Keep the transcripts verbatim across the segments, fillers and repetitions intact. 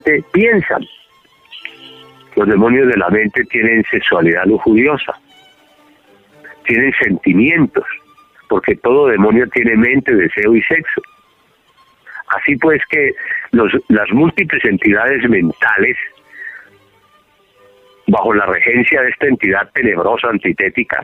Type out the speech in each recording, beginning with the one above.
piensan. Los demonios de la mente tienen sexualidad lujuriosa, tienen sentimientos, porque todo demonio tiene mente, deseo y sexo. Así pues que los, las múltiples entidades mentales, bajo la regencia de esta entidad tenebrosa, antitética,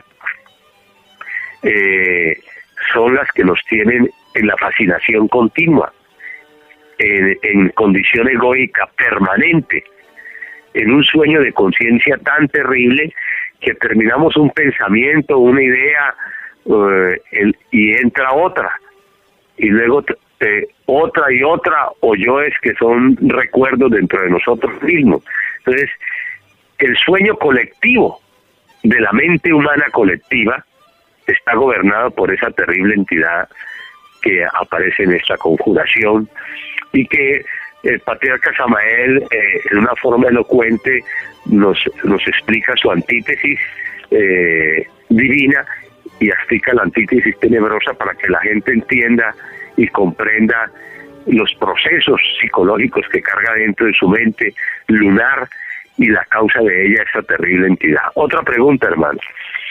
eh, son las que nos tienen en la fascinación continua, en, en condición egoica permanente, en un sueño de conciencia tan terrible que terminamos un pensamiento, una idea, uh, el, y entra otra, y luego eh, otra y otra, o yoes que son recuerdos dentro de nosotros mismos. Entonces, el sueño colectivo de la mente humana colectiva está gobernado por esa terrible entidad que aparece en esta conjuración, y que el patriarca Samael, eh, en una forma elocuente, nos, nos explica su antítesis eh, divina y explica la antítesis tenebrosa para que la gente entienda y comprenda los procesos psicológicos que carga dentro de su mente lunar y la causa de ella, esa terrible entidad. Otra pregunta, hermano.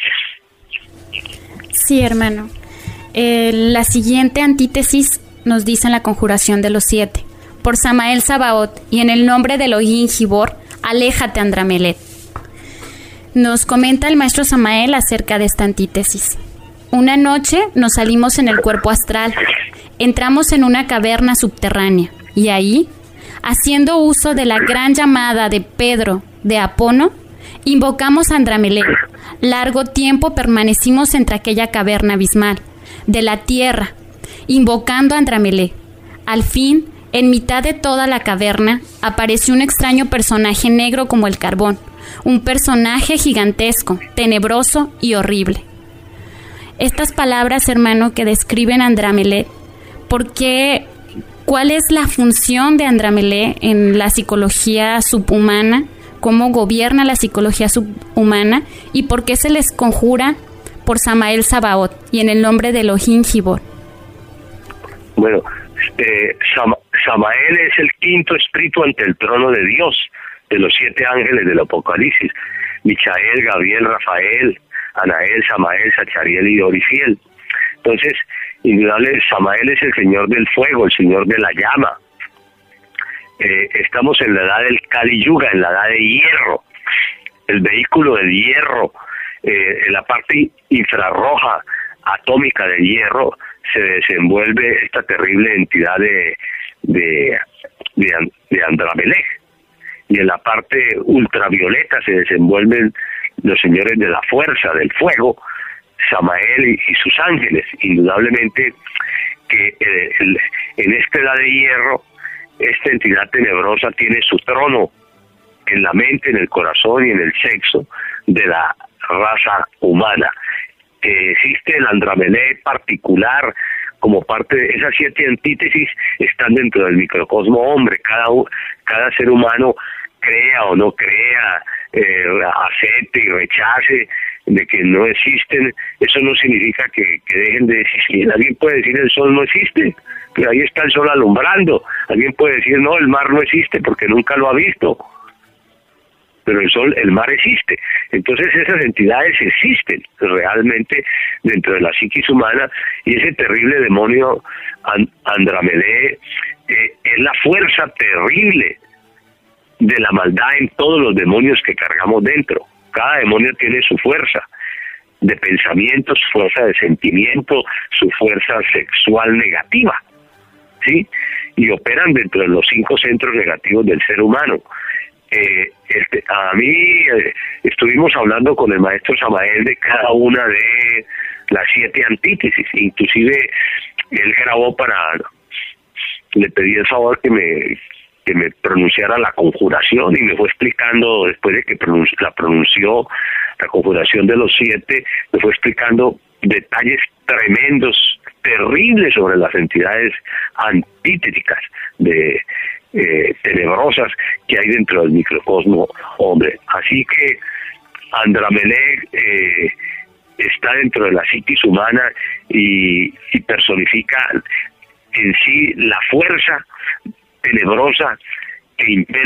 Sí, hermano. Eh, la siguiente antítesis nos dice en la conjuración de los siete: por Samael Sabaoth y en el nombre de Elohim Gibor, aléjate, Andramelet. Nos comenta el maestro Samael acerca de esta antítesis. Una noche nos salimos en el cuerpo astral, entramos en una caverna subterránea y ahí, haciendo uso de la gran llamada de Pedro de Apono, invocamos a Andramelet. Largo tiempo permanecimos entre aquella caverna abismal de la tierra, invocando a Andramelet. Al fin, en mitad de toda la caverna, apareció un extraño personaje negro como el carbón, un personaje gigantesco, tenebroso y horrible. Estas palabras, hermano, que describen a Andramelet, ¿por qué? ¿Cuál es la función de Andramelet en la psicología subhumana? ¿Cómo gobierna la psicología subhumana? ¿Y por qué se les conjura por Samael Sabaoth y en el nombre de Elohim Gibor? Bueno, eh, Sam, Samael es el quinto espíritu ante el trono de Dios, de los siete ángeles del Apocalipsis: Michael, Gabriel, Rafael, Anael, Samael, Sachariel y Orifiel. Entonces, indudable, Samael es el señor del fuego, el señor de la llama. Eh, estamos en la edad del Kali Yuga, en la edad de hierro, el vehículo del hierro, eh, en la parte infrarroja atómica del hierro se desenvuelve esta terrible entidad de de, de, de Andramelech, y en la parte ultravioleta se desenvuelven los señores de la fuerza, del fuego, Samael y, y sus ángeles. Indudablemente que eh, el, en esta edad de hierro, esta entidad tenebrosa tiene su trono en la mente, en el corazón y en el sexo de la raza humana. Eh, existe el Andramelech particular como parte de esas siete antítesis, están dentro del microcosmo hombre. Cada, cada ser humano, crea o no crea, eh, acepte y rechace de que no existen, eso no significa que, que dejen de existir. Alguien puede decir el sol no existe, pero ahí está el sol alumbrando. Alguien puede decir no, el mar no existe porque nunca lo ha visto, pero el sol, el mar existe. Entonces esas entidades existen realmente dentro de la psiquis humana, y ese terrible demonio And Andramelech eh, es la fuerza terrible de la maldad en todos los demonios que cargamos dentro. Cada demonio tiene su fuerza de pensamiento, su fuerza de sentimiento, su fuerza sexual negativa, ¿sí? Y operan dentro de los cinco centros negativos del ser humano. Eh, este, a mí eh, estuvimos hablando con el maestro Samael de cada una de las siete antítesis, inclusive él grabó para, le pedí el favor que me que me pronunciara la conjuración, y me fue explicando, después de que pronunci la pronunció, la conjuración de los siete, me fue explicando detalles tremendos, terribles sobre las entidades antíteticas, de eh, tenebrosas que hay dentro del microcosmo hombre. Así que Andramelech eh, está dentro de la psiquis humana y, y personifica en sí la fuerza tenebrosa que impele